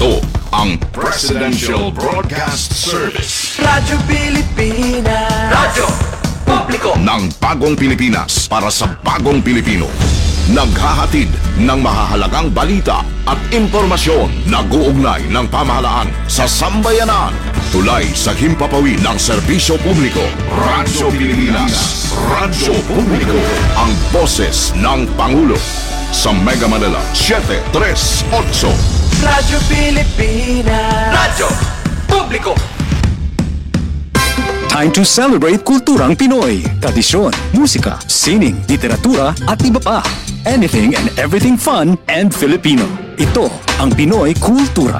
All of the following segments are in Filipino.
Ito ang Presidential Broadcast Service. Radyo Pilipinas. Radyo Publiko ng bagong Pilipinas para sa bagong Pilipino. Naghahatid ng mahahalagang balita at impormasyon na guugnay ng pamahalaan sa sambayanan. Tulay sa himpapawid ng serbisyo publiko. Radyo Pilipinas. Radyo Publiko. Ang boses ng Pangulo. Sa Mega Manila, 738. Radyo Pilipinas. Radyo Publiko. Time to celebrate kulturang Pinoy. Tradisyon, musika, sining, literatura at iba pa. Anything and everything fun and Filipino. Ito ang Pinoy Kultura.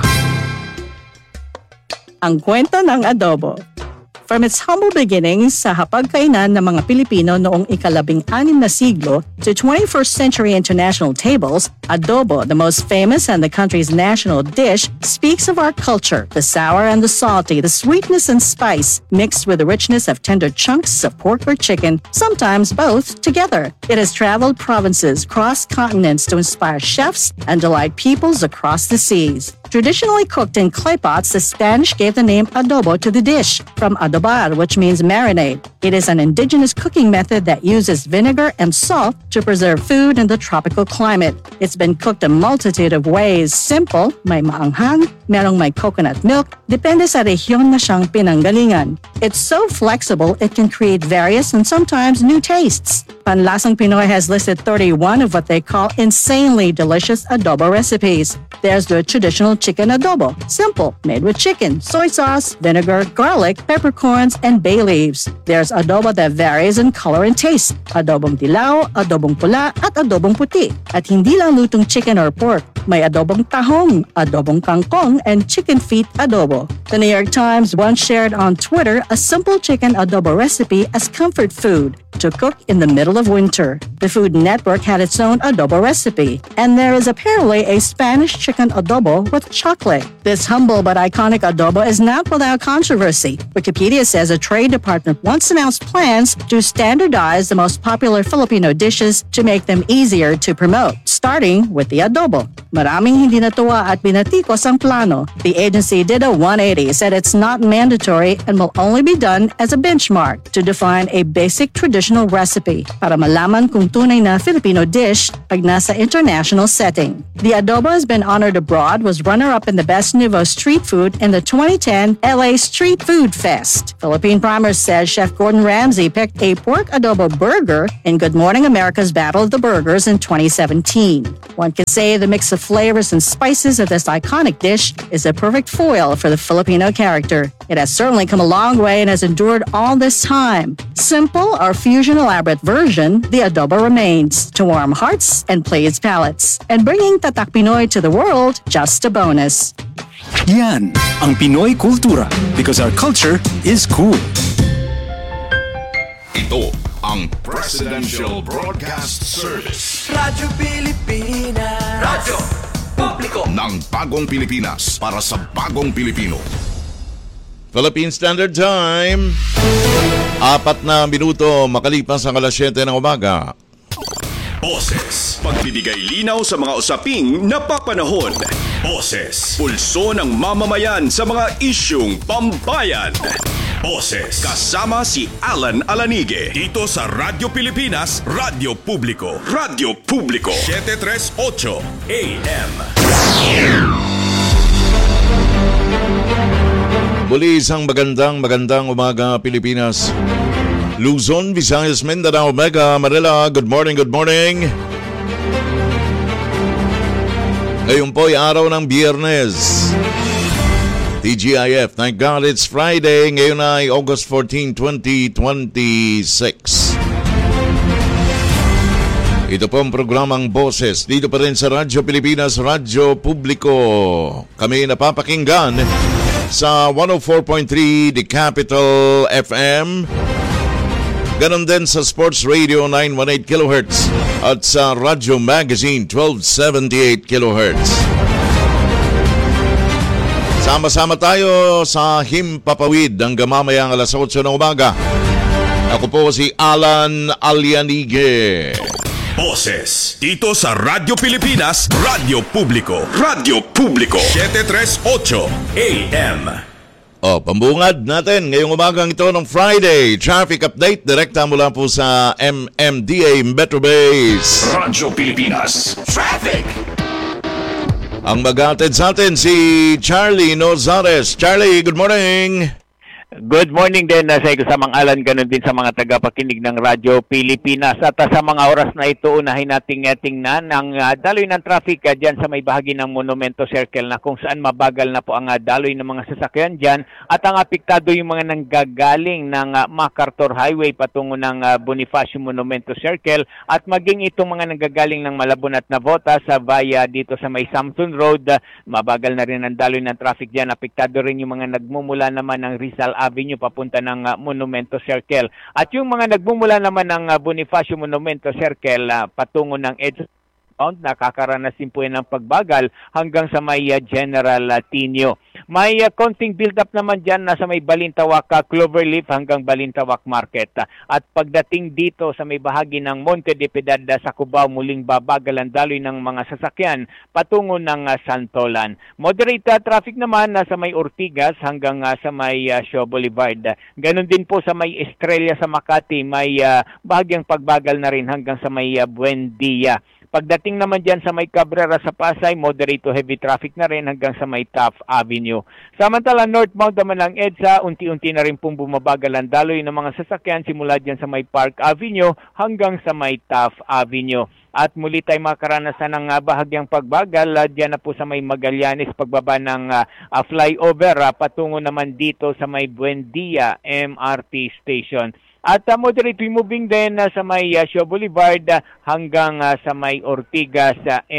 Ang kwento ng adobo. From its humble beginnings sa hapagkainan ng mga Pilipino noong ika-16 na siglo to 21st century international tables, adobo, the most famous and the country's national dish, speaks of our culture, the sour and the salty, the sweetness and spice, mixed with the richness of tender chunks of pork or chicken, sometimes both together. It has traveled provinces, crossed continents to inspire chefs and delight peoples across the seas. Traditionally cooked in clay pots, the Spanish gave the name adobo to the dish, from adobar, which means marinade. It is an indigenous cooking method that uses vinegar and salt to preserve food in the tropical climate. It's been cooked a multitude of ways. Simple, may maanghang, merong may coconut milk, depende sa rehiyon na siyang pinanggalingan. It's so flexible, it can create various and sometimes new tastes. Panlasang Pinoy has listed 31 of what they call insanely delicious adobo recipes. There's the traditional chicken adobo, simple, made with chicken, soy sauce, vinegar, garlic, peppercorns, and bay leaves. There's adobo that varies in color and taste, adobong dilaw, adobong pula, at adobong puti. At hindi lang lutong chicken or pork, may adobong tahong, adobong kangkong, and chicken feet adobo. The New York Times once shared on Twitter a simple chicken adobo recipe as comfort food to cook in the middle of winter. The Food Network had its own adobo recipe, and there is apparently a Spanish chicken adobo with chocolate. This humble but iconic adobo is not without controversy. Wikipedia says a trade department once announced plans to standardize the most popular Filipino dishes to make them easier to promote, starting with the adobo. Maraming hindi natuwa at binatikos ang plano. The agency did a 180, said it's not mandatory and will only be done as a benchmark to define a basic traditional recipe para malaman kung tunay na Filipino dish pag nasa international setting. The adobo has been honored abroad, was runner-up in the Best Nouveau Street Food in the 2010 LA Street Food Fest. Philippine Primer says Chef Gordon Ramsay picked a pork adobo burger in Good Morning America's Battle of the Burgers in 2017. One can say the mix of flavors and spices of this iconic dish is a perfect foil for the Filipino character. It has certainly come a long way and has endured all this time. Simple or fusion elaborate version, the adobo remains to warm hearts and please palates. And bringing Tatak Pinoy to the world, just a bonus. Yan ang Pinoy Kultura, because our culture is cool. Ito ang Presidential Broadcast Service. Radyo Pilipinas. Radyo Publiko ng bagong Pilipinas para sa bagong Pilipino. Philippine Standard Time. 4 na minuto makalipas ang alas 7 ng umaga. Boses, pagbibigay linaw sa mga usaping napapanahon. Boses, pulso ng mamamayan sa mga isyung pambayan. Boses, kasama si Alan Alanige dito sa Radyo Pilipinas, Radyo Publiko. Radyo Publiko, 738 AM. Muli isang magandang umaga Pilipinas. Luzon, Visayas, Mindanao, Mega Manila, good morning. Ngayon po ay araw ng Biyernes. TGIF, thank God it's Friday. Ngayon ay August 14, 2026. Ito po ang programang Boses. Dito pa rin sa Radyo Pilipinas, Radyo Publiko. Kami napapakinggan sa 104.3 The Capital FM. Ganon din sa Sports Radio 918 kHz at sa Radyo Magazine 1278 kHz. Sama-sama tayo sa Himpapawid hanggang mamayang alas 8 ng umaga. Ako po si Alan Alianige. Boses. Dito sa Radyo Pilipinas, Radyo Publiko. Radyo Publiko. 738 AM. Pambungad natin ngayong umagang ito ng Friday. Traffic update direkta mula po sa MMDA Metro Base. Radyo Pilipinas. Traffic. Ang mag-atid sa atin si Charlie Nozares. Charlie, good morning. Good morning din sa kasamang Alan, ganun din sa mga tagapakinig ng Radyo Pilipinas. At sa mga oras na ito, unahin nating tingnan ang daloy ng traffic dyan sa may bahagi ng Monumento Circle na kung saan mabagal na po ang daloy ng mga sasakyan dyan at ang apektado yung mga nanggagaling ng MacArthur Highway patungo ng Bonifacio Monumento Circle at maging itong mga nanggagaling ng Malabon at Navotas via dito sa may Samson Road. Mabagal na rin ang daloy ng traffic dyan. Apektado rin yung mga nagmumula naman ng Rizal Avenue papunta ng Monumento Circle. At yung mga nagmumula naman ng Bonifacio Monumento Circle patungo ng EDSA, nakakaranas din po yan ng pagbagal hanggang sa may General Tinio. May konting build-up naman dyan sa may Balintawak, Cloverleaf hanggang Balintawak Market. At pagdating dito sa may bahagi ng Monte de Piedad sa Cubao, muling babagal ang daloy ng mga sasakyan patungo ng Santolan. Moderate traffic naman sa may Ortigas hanggang sa may Shaw Boulevard. Ganon din po sa may Estrella sa Makati, may bahagyang pagbagal na rin hanggang sa may Buendia. Pagdating naman dyan sa may Cabrera sa Pasay, moderate to heavy traffic na rin hanggang sa may Taft Avenue. Samantala, northbound naman ng EDSA, unti-unti na rin pong bumabagal ang daloy ng mga sasakyan simula dyan sa may Park Avenue hanggang sa may Taft Avenue. At muli tayo makaranasan ng bahagyang pagbagal dyan na po sa may Magallanes pagbaba ng flyover patungo naman dito sa may Buendia MRT Station. At moderately moving din sa may Shaw Boulevard hanggang sa may Ortigas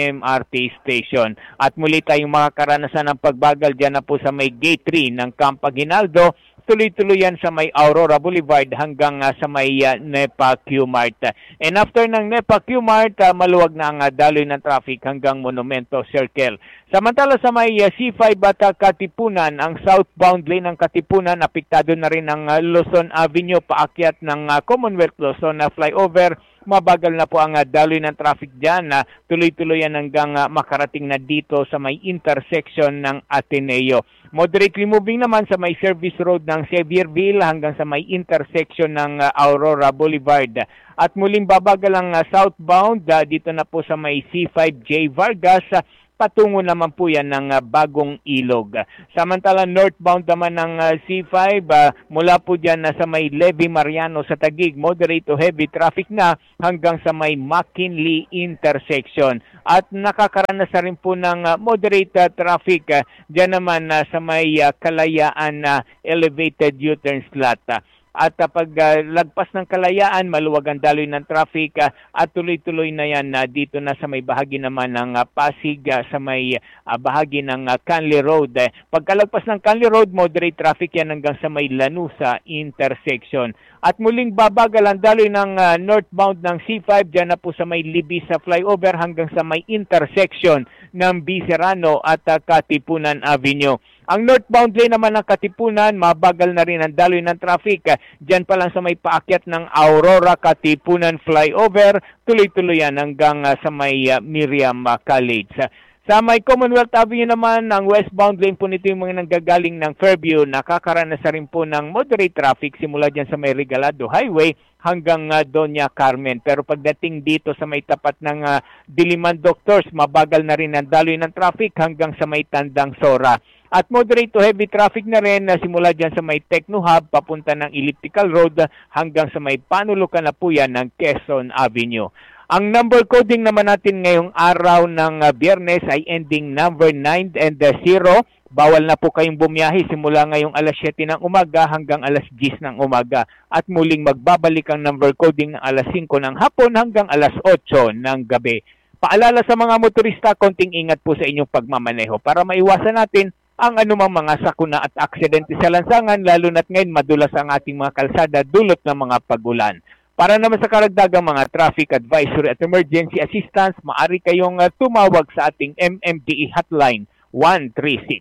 MRT Station. At muli tayong makakaranasan ng pagbagal dyan na po sa may Gate 3 ng Camp Aguinaldo. Tuloy-tuloy yan sa may Aurora Boulevard hanggang sa may NEPA Q-Mart. And after ng NEPA Q-Mart, maluwag na ang daloy ng traffic hanggang Monumento Circle. Samantala sa may C5 at Katipunan, ang southbound lane ng Katipunan, apektado na rin ang Luzon Avenue paakyat ng Commonwealth Luzon flyover. Mabagal na po ang daloy ng traffic dyan. Tuloy-tuloy yan hanggang makarating na dito sa may intersection ng Ateneo. Moderately moving naman sa may service road ng Xavierville hanggang sa may intersection ng Aurora Boulevard. At muling babagal ang southbound dito na po sa may C5J Vargas, patungo naman po yan ng Bagong Ilog. Samantala northbound naman ng C5 mula po dyan sa may Levy Mariano sa Taguig, moderate to heavy traffic na hanggang sa may McKinley intersection. At nakakaranas na rin po ng moderate traffic dyan naman sa may Kalayaan elevated U-turn slot. At pag lagpas ng Kalayaan, maluwag ang daloy ng traffic at tuloy-tuloy na yan dito na sa may bahagi naman ng Pasig sa may bahagi ng Canley Road. Pagkalagpas ng Canley Road, moderate traffic yan hanggang sa may Lanusa intersection. At muling babagal ang daloy ng northbound ng C5 dyan na po sa may Libis sa flyover hanggang sa may intersection ng B. Serrano at Katipunan Avenue. Ang northbound lane naman ng Katipunan, mabagal na rin ang daloy ng traffic. Diyan pa lang sa may paakyat ng Aurora Katipunan flyover, tuloy-tuloy yan hanggang sa may Miriam College. Sa may Commonwealth Avenue naman, ang westbound lane po nito yung mga nanggagaling ng Fairview, nakakaranas na rin po ng moderate traffic simula dyan sa may Regalado Highway hanggang Doña Carmen. Pero pagdating dito sa may tapat ng Diliman Doctors, mabagal na rin ang daloy ng traffic hanggang sa may Tandang Sora. At moderate to heavy traffic na rin simula dyan sa may Techno Hub papunta ng Elliptical Road hanggang sa may panulukan na po yan ng Quezon Avenue. Ang number coding naman natin ngayong araw ng Biyernes ay ending number 9 and 0. Bawal na po kayong bumiyahe simula ngayong alas 7 ng umaga hanggang alas 10 ng umaga. At muling magbabalik ang number coding ng alas 5 ng hapon hanggang alas 8 ng gabi. Paalala sa mga motorista, konting ingat po sa inyong pagmamaneho para maiwasan natin ang anumang mga sakuna at aksidente sa lansangan, lalo na't ngayon madulas ang ating mga kalsada dulot ng mga pagulan. Para naman sa karagdagang mga traffic advisory at emergency assistance, maaari kayong tumawag sa ating MMDE hotline 136.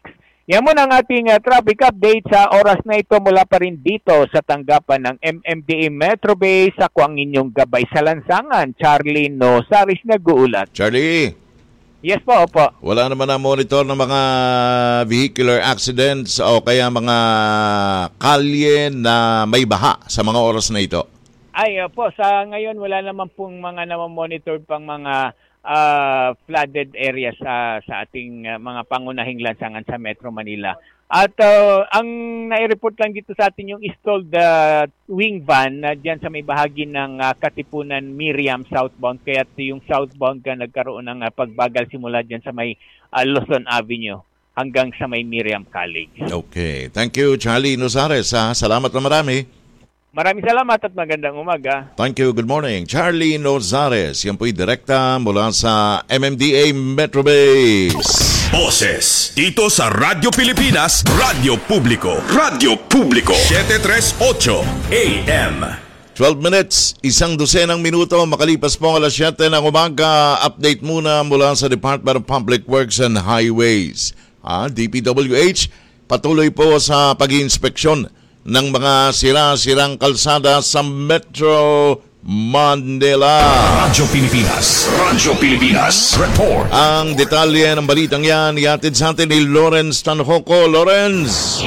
Yan muna ang ating traffic update sa oras na ito mula pa rin dito sa tanggapan ng MMDA Metro Base. Ako ang inyong gabay sa lansangan, Charlie Nosaris nag-uulat. Charlie, Yes po, opo. wala naman na monitor ng mga vehicular accidents o kaya mga kalye na may baha sa mga oras na ito? Ay, po, sa ngayon wala naman pong mga namamonitor pang mga flooded areas sa ating mga pangunahing lansangan sa Metro Manila. At ang nai-report lang dito sa atin yung stalled wing van dyan sa may bahagi ng Katipunan Miriam southbound. Kaya yung southbound nagkaroon ng pagbagal simula dyan sa may Luzon Avenue hanggang sa may Miriam College. Okay. Thank you, Charlie Nosares. Salamat na marami. Maraming salamat at magandang umaga. Thank you. Good morning. Charlie Nozares. Yan po'y direkta mula sa MMDA Metro Base. Boses dito sa Radyo Pilipinas, Radyo Publiko. Radyo Publiko 738 AM. 12 minutes, 12 minuto, makalipas po ang alas 7 ng umaga. Update muna mula sa Department of Public Works and Highways. DPWH, patuloy po sa pag-iinspeksyon ng mga sira-sirang kalsada sa Metro Manila. Radyo Pilipinas Report. Ang detalye ng balitang yan, iatid sa atin ni Lawrence Tanhoco. Lawrence!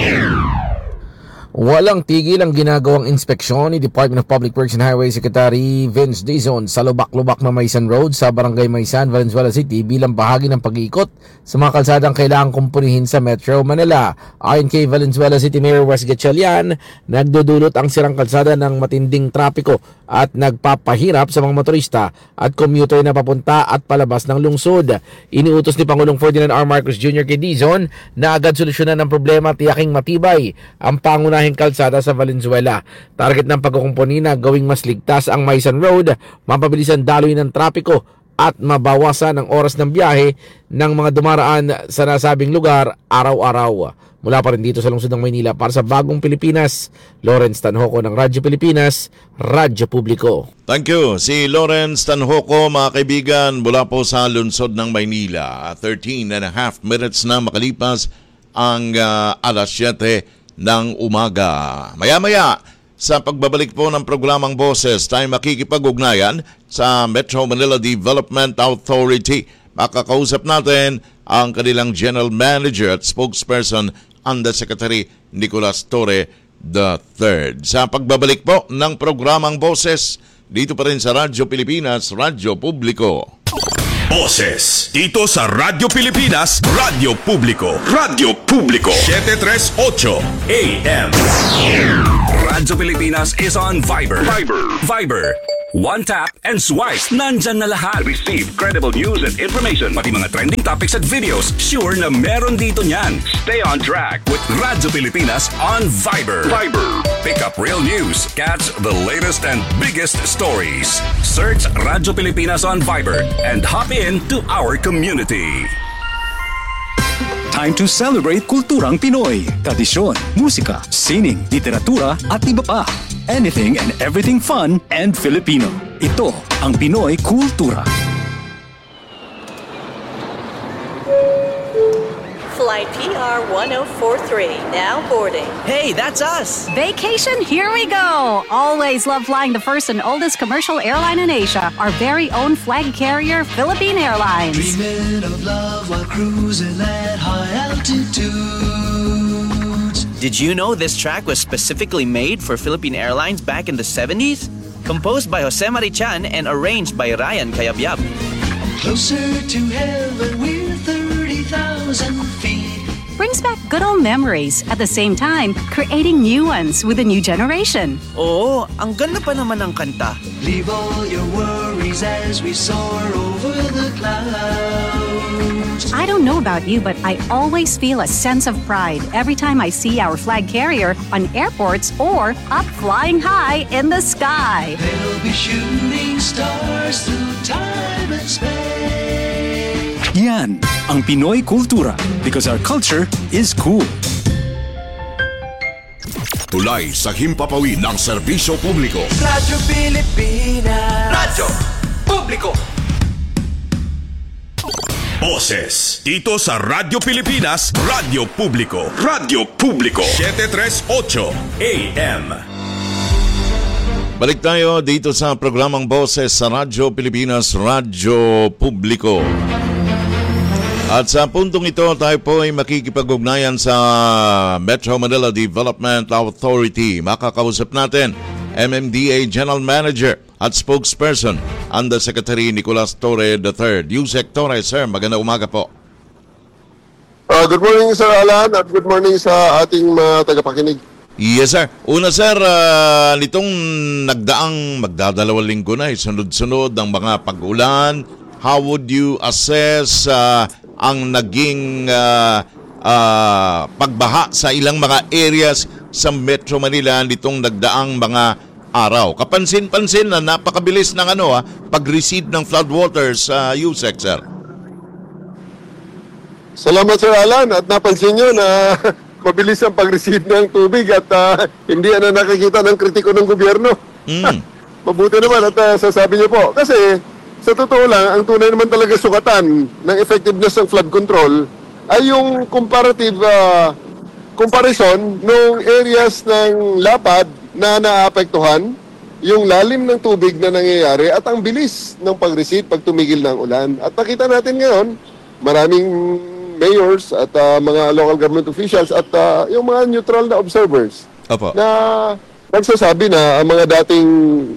Walang tigil ang ginagawang inspeksyon ni Department of Public Works and Highways Secretary Vince Dizon sa lubak-lubak na Maysan Road sa Barangay Maysan, Valenzuela City bilang bahagi ng pag-iikot sa mga kalsadang kailangang kumpunihin sa Metro Manila. Ayon kay Valenzuela City Mayor Wes Gatchalian, nagdudulot ang sirang kalsada ng matinding trapiko at nagpapahirap sa mga motorista at commuter na papunta at palabas ng lungsod. Iniutos ni Pangulong Ferdinand R. Marcos Jr. kay Dizon na agad solusyonan ng problema, tiyaking matibay ang pangunahing kalsada sa Valenzuela. Target ng pagkukumpuni na gawing mas ligtas ang Maysan Road, mapabilisan daloy ng trapiko at mabawasan ang oras ng biyahe ng mga dumaraan sa nasabing lugar araw-araw. Mula pa rin dito sa lungsod ng Maynila para sa Bagong Pilipinas, Lawrence Tanhoco ng Radyo Pilipinas, Radyo Publiko. Thank you. Si Lawrence Tanhoco, mga kaibigan, mula po sa lungsod ng Maynila. 13 and a half minutes na makalipas ang alas 7 ng umaga. Maya-maya, sa pagbabalik po ng programang Boses, tayo makikipag-ugnayan sa Metro Manila Development Authority. Makakausap natin ang kanilang General Manager at Spokesperson, Undersecretary Nicolas Torre III. Sa pagbabalik po ng programang Boses, dito pa rin sa Radyo Pilipinas, Radyo Publiko. Boses dito sa Radyo Pilipinas, Radyo Publiko. Radyo Publiko 738 AM. Radyo Pilipinas is on Viber. Viber. One tap and swipe. Nandyan na lahat. Receive credible news and information. Pati mga trending topics at videos. Sure na meron dito niyan. Stay on track with Radyo Pilipinas on Viber. Pick up real news. Catch the latest and biggest stories. Search Radyo Pilipinas on Viber and hop in to our community. Time to celebrate kulturang Pinoy. Tradisyon, musika, sining, literatura at iba pa. Anything and everything fun and Filipino. Ito ang Pinoy Kultura. Flight PR 1043, now boarding. Hey, that's us. Vacation, here we go! Always love flying the first and oldest commercial airline in Asia, our very own flag carrier, Philippine Airlines. Dreaming of love while cruising at high altitudes. Did you know this track was specifically made for Philippine Airlines back in the 70s? Composed by Jose Marichan and arranged by Ryan Cayabyab. Closer to heaven, we're 30,000 feet. Brings back good old memories, at the same time, creating new ones with a new generation. Oo, ang ganda pa naman ng kanta. Leave all your worries as we soar over the clouds. I don't know about you, but I always feel a sense of pride every time I see our flag carrier on airports or up flying high in the sky. They'll be shooting stars through time and space. Yan ang Pinoy Kultura because our culture is cool. Tulay sa himpapawid ng serbisyo publiko. Radyo Pilipinas. Radyo Publiko. Boses. Dito sa Radyo Pilipinas, Radyo Publiko. Radyo Publiko. 738 AM. Balik tayo dito sa programang Boses sa Radyo Pilipinas, Radyo Publiko. At sa puntong ito, tayo po ay makikipag-ugnayan sa Metro Manila Development Authority. Makakausap natin MMDA General Manager at Spokesperson Undersecretary Nicolas Torre III. Yusek Torre, sir, magandang umaga po. Good morning, Sir Alan, at good morning sa ating mga tagapakinig. Yes, sir. Una, sir, nitong nagdaang magdadalawang linggo na, sunod-sunod ang mga pag-ulan, how would you assess ang naging pagbaha sa ilang mga areas sa Metro Manila nitong nagdaang mga araw? Kapansin-pansin na napakabilis ng pag-recede ng floodwaters sa USEC, sir. Salamat, Sir Alan, at napansin nyo na mabilis ang pag-recede ng tubig at hindi na nakikita ng kritiko ng gobyerno. Mabuti naman at sasabi nyo po. Kasi sa totoo lang, ang tunay naman talaga sukatan ng effectiveness ng flood control ay yung comparative comparison ng areas ng lapad na naapektuhan, yung lalim ng tubig na nangyayari at ang bilis ng pag-recede pag tumigil ng ulan. At nakita natin ngayon, maraming mayors at mga local government officials at yung mga neutral na observers na nagsasabi na ang mga dating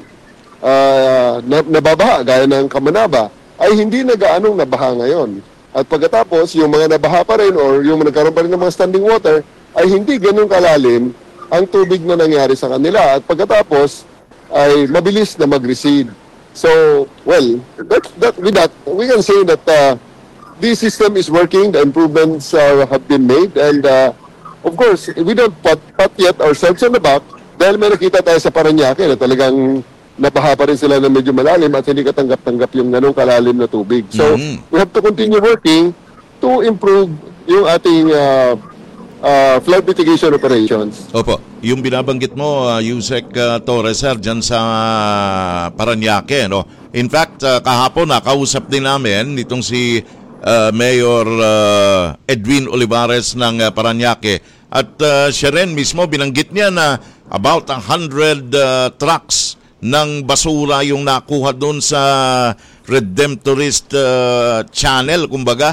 nababaha gaya ng Kamanaba ay hindi na gaanong nabaha ngayon. At pagkatapos, yung mga nabaha pa rin or yung nagkaroon pa rin ng mga standing water ay hindi ganun kalalim ang tubig na nangyari sa kanila. At pagkatapos ay mabilis na mag-recede. So, well, with that, we can say that this system is working, the improvements have been made, and of course, we don't pat yet ourselves on the back dahil may nakita tayo sa Parañaque na talagang nabaha pa rin sila na medyo malalim at hindi katanggap-tanggap yung ganong kalalim na tubig. So, we have to continue working to improve yung ating flood mitigation operations. Opo, yung binabanggit mo, Yusek Torres, sir, dyan sa Parañaque, no? In fact, kahapon nakausap din namin nitong si Mayor Edwin Olivares ng Parañaque at siya rin mismo binanggit niya na about 100 trucks ng basura yung nakuha doon sa Redemptorist channel, kumbaga,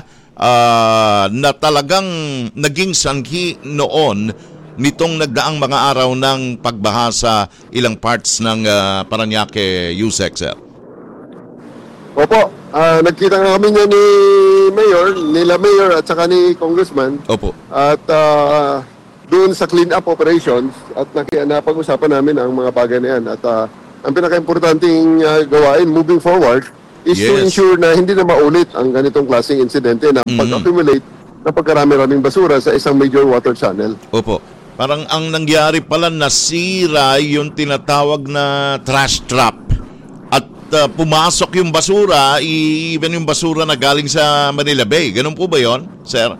na talagang naging sanhi noon nitong nagdaang mga araw ng pagbaha sa ilang parts ng Parañaque, Yusek, sir. Opo, nagkita nga kami niya nila Mayor at saka ni Congressman. Opo. At doon sa clean-up operations at napag-usapan namin ang mga bagay na yan. At ang pinaka-importanting gawain moving forward is to ensure na hindi na maulit ang ganitong klaseng insidente na pag-accumulate na pagkarami-raming basura sa isang major water channel. Opo. Parang ang nangyari pala, nasira yung tinatawag na trash trap. Pumasok yung basura, even yung basura na galing sa Manila Bay. Ganun po ba yon, sir?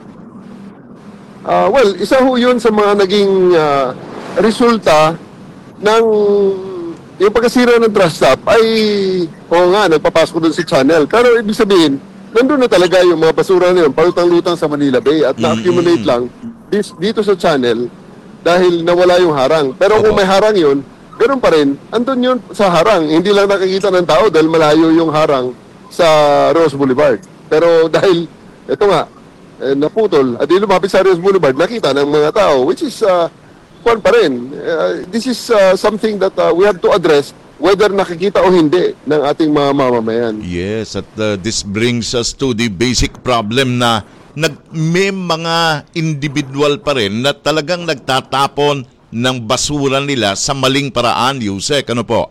Well, isa ho yun sa mga naging resulta ng yung pagkasira ng trash tap ay nagpapasok doon sa channel. Pero ibig sabihin, nandun na talaga yung mga basura na yun, palutang-lutang sa Manila Bay at na-accumulate lang dito sa channel dahil nawala yung harang. Pero kung may harang yun, ganun pa rin, andun yun sa harang. Hindi lang nakikita ng tao dahil malayo yung harang sa Rose Boulevard. Pero dahil, ito nga, naputol, at di lumapit sa Rose Boulevard, nakita ng mga tao, which is, kwan pa rin. This is something that we have to address, whether nakikita o hindi ng ating mga mamamayan. Yes, at this brings us to the basic problem na may mga individual pa rin na talagang nagtatapon ng basura nila sa maling paraan, Yusek. Ano po?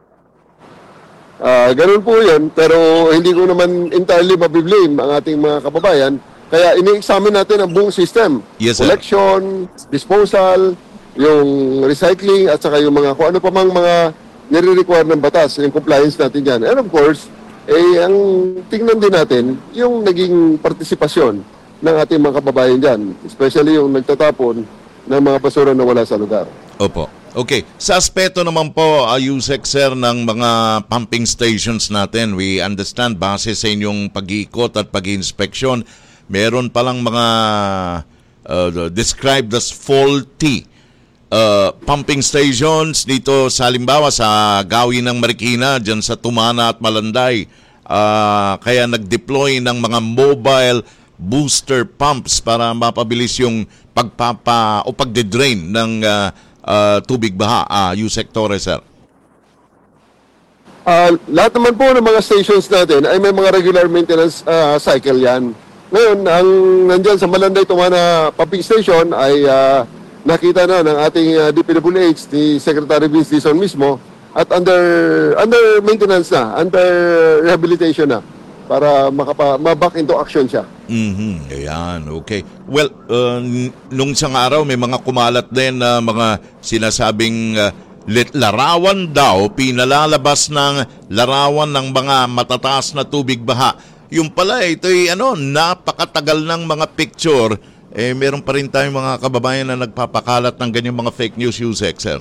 Ganun po yan, pero hindi ko naman entirely mabiblame ang ating mga kababayan. Kaya ini-examine natin ang buong system. Yes, sir. Collection, disposal, yung recycling, at saka yung mga kung ano pa mang mga nire-require ng batas, yung compliance natin dyan. And of course, ang tingnan din natin yung naging partisipasyon ng ating mga kababayan dyan. Especially yung nagtatapon ng mga basura na wala sa lugar. Opo. Okay, sa aspeto naman po, Yusek Sir, ng mga pumping stations natin, we understand base sa inyong pag-iikot at pag-inspeksyon, meron palang mga described as faulty pumping stations dito sa halimbawa sa gawin ng Marikina, dyan sa Tumana at Malanday. Kaya nag-deploy ng mga mobile booster pumps para mapabilis yung pagde-drain ng tubig baha, Yusek Torres, sir. Lahat naman po ng mga stations natin ay may mga regular maintenance cycle yan. Ngayon, ang nandyan sa Malanday Tumana Pumping Station ay nakita na ng ating DPWH, ni Secretary Vince Dizon mismo, at under maintenance na, under rehabilitation na, para ma-back into action siya. Ayan, okay. Well, nung isang araw may mga kumalat din na mga sinasabing larawan daw, pinalalabas ng larawan ng mga matataas na tubig baha. Yung pala, ito'y napakatagal ng mga picture. Meron pa rin tayong mga kababayan na nagpapakalat ng ganyang mga fake news, Yusek, sir.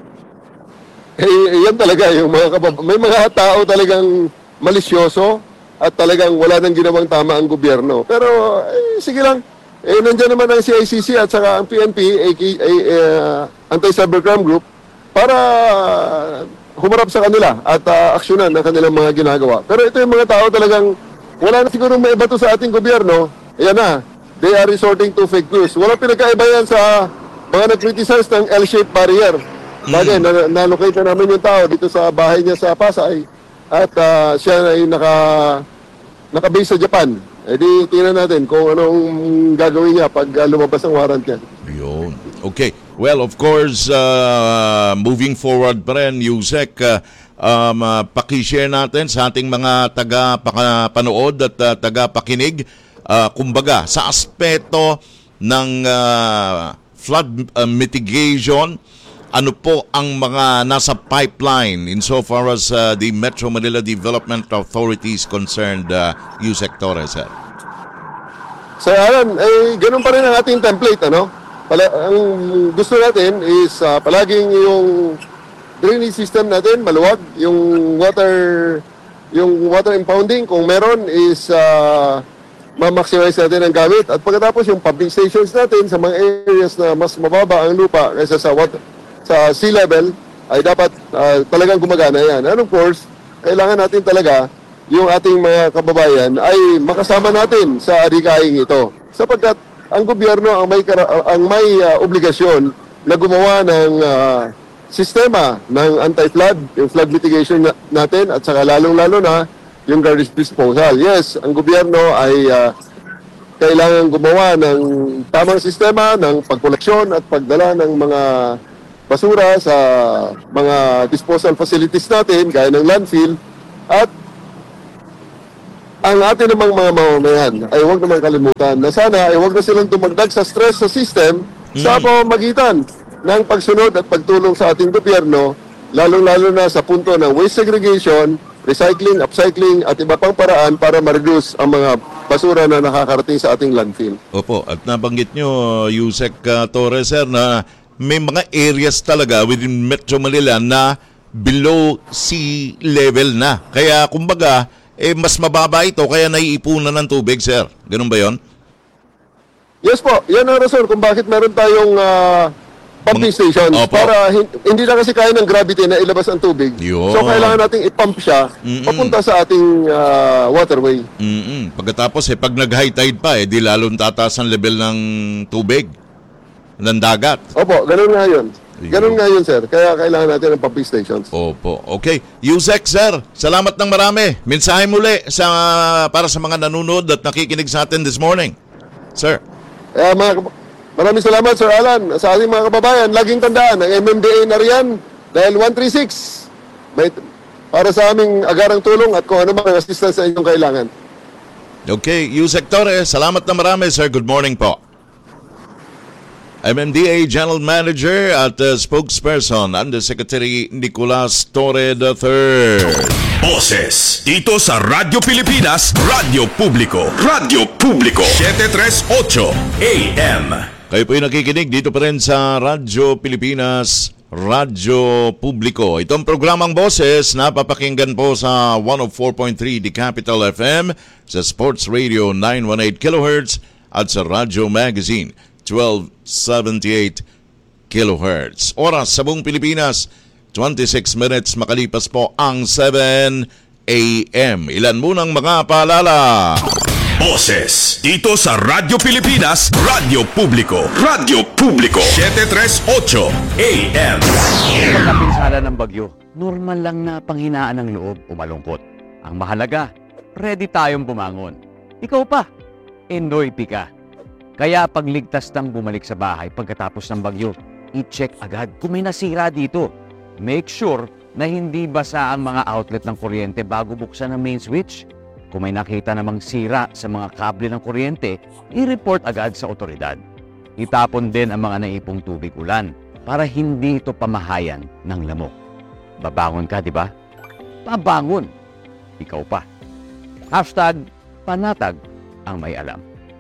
Yan talaga, yung mga may mga tao talagang malisyoso at talagang wala nang ginawang tama ang gobyerno. Pero, sige lang. Nandiyan naman ang CICC at saka ang PNP, Anti-Cybercrime Group, para humarap sa kanila at aksyonan ang kanilang mga ginagawa. Pero ito yung mga tao talagang wala na siguro maibato sa ating gobyerno. Ayan na, they are resorting to fake news. Walang pinagkaiba yan sa mga nag-criticize ng L-shaped barrier. Bagay, na-locate na namin yung tao dito sa bahay niya sa Pasay at siya ay naka-base sa Japan. Di tingnan natin kung anong gagawin niya pag lumabas ang warrant niya. Yun. Okay. Well, of course, moving forward pa rin, Yusek, pakishare natin sa ating mga taga-panood at taga-pakinig, kumbaga, sa aspeto ng flood mitigation, ano po ang mga nasa pipeline insofar as the Metro Manila Development Authority is concerned, Yusek Torres, sir? Sir Alan, ganun pa rin ang ating template, ang gusto natin is palaging yung drainage system natin maluwag, yung water impounding kung meron is ma-maximize natin ang gamit, at pagkatapos yung pumping stations natin sa mga areas na mas mababa ang lupa kaysa sa sea level ay dapat talagang gumagana yan. And of course, kailangan natin talaga yung ating mga kababayan ay makasama natin sa adhikaing ito, sapagkat ang gobyerno ang may obligasyon na gumawa ng sistema ng anti-flood, yung flood mitigation natin, at saka lalong-lalo na yung garbage disposal. Yes, ang gobyerno ay kailangan gumawa ng tamang sistema ng pagkoleksyon at pagdala ng mga basura sa mga disposal facilities natin, gaya ng landfill, at ang atin namang mga mamamayan ay huwag naman kalimutan na sana ay huwag na silang dumagdag sa stress sa system sa pamamagitan ng pagsunod at pagtulong sa ating gobyerno, lalong-lalo na sa punto ng waste segregation, recycling, upcycling at iba pang paraan para ma-reduce ang mga basura na nakakarating sa ating landfill. Opo, at nabanggit nyo, Yusek Torres, sir, na may mga areas talaga within Metro Manila na below sea level na. Kaya kumbaga, mas mababa ito kaya naiipunan ng tubig, sir. Ganun ba yon? Yes po, yan ang rason kung bakit meron tayong pumping stations. Para hindi na kasi kaya ng gravity na ilabas ang tubig. Yun. So kailangan nating i-pump siya papunta sa ating waterway. Pagkatapos pag nag-high tide pa, di lalong tataas ang level ng tubig ng dagat. Opo, ganun nga yun. Ganun nga yun, sir. Kaya kailangan natin ng pumping stations. Opo. Okay. Yusek, sir, salamat ng marami. Mensahe muli para sa mga nanonood at nakikinig sa atin this morning. Sir. Maraming salamat, Sir Alan. Sa ating mga kababayan, laging tandaan, ang MMDA na riyan dahil 136 para sa aming agarang tulong at kung ano mang assistance sa inyong kailangan. Okay. Yusek Torres, salamat ng marami, sir. Good morning po. MMDA General Manager at Spokesperson Undersecretary Nicolas Torre III. Boses dito sa Radyo Pilipinas, Radyo Publiko. Radyo Publiko 738 AM. Kayo po'y nakikinig dito pa rin sa Radyo Pilipinas, Radyo Publiko. Itong programang Boses napapakinggan po sa 104.3 The Capital FM, sa Sports Radio 918 kHz at sa Radyo Magazine 1278 kHz. Oras sa buong Pilipinas, 26 minutes makalipas po ang 7 a.m. Ilan munang mga paalala. Boses dito sa Radyo Pilipinas, Radyo Publiko. Radyo Publiko 738 AM. Pagkapinsala ng bagyo, normal lang na panghinaan ng loob o malungkot. Ang mahalaga, ready tayong bumangon. Ikaw pa, Enoy ka. Kaya pagligtas ng bumalik sa bahay pagkatapos ng bagyo, i-check agad kung may nasira dito. Make sure na hindi basa ang mga outlet ng kuryente bago buksan ang main switch. Kung may nakita namang sira sa mga kable ng kuryente, i-report agad sa otoridad. Itapon din ang mga naipong tubig ulan para hindi ito pamahayan ng lamok. Babangon ka, di ba? Babangon. Ikaw pa. #panatag ang may alam.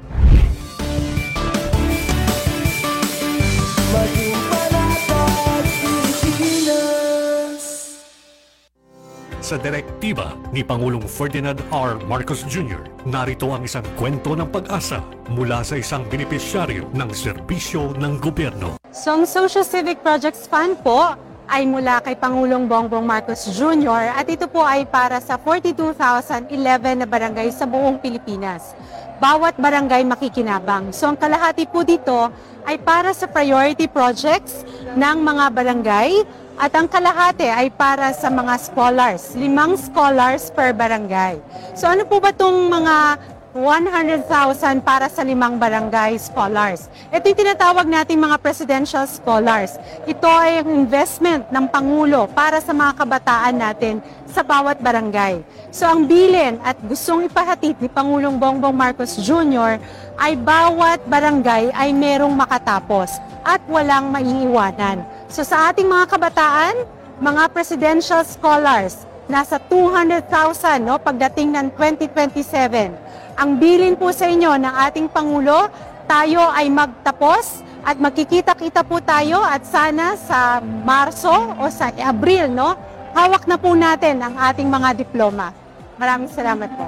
Sa direktiba ni Pangulong Ferdinand R. Marcos Jr., narito ang isang kwento ng pag-asa mula sa isang benepisyaryo ng serbisyo ng gobyerno. So ang Social Civic Projects Fund po ay mula kay Pangulong Bongbong Marcos Jr. at ito po ay para sa 42,011 na barangay sa buong Pilipinas. Bawat barangay makikinabang. So ang kalahati po dito ay para sa priority projects ng mga barangay at ang kalahati ay para sa mga scholars, 5 scholars per barangay. So ano po ba itong mga 100,000 para sa 5 barangay scholars? Ito yung tinatawag nating mga presidential scholars. Ito ay ang investment ng Pangulo para sa mga kabataan natin sa bawat barangay. So ang bilin at gustong ipahatid ni Pangulong Bongbong Marcos Jr. ay bawat barangay ay merong makatapos at walang maiiwanan. So sa ating mga kabataan, mga presidential scholars, nasa 200,000 pagdating ng 2027. Ang bilin po sa inyo ng ating Pangulo, tayo ay magtapos at magkikita-kita po tayo at sana sa Marso o sa Abril, hawak na po natin ang ating mga diploma. Maraming salamat po.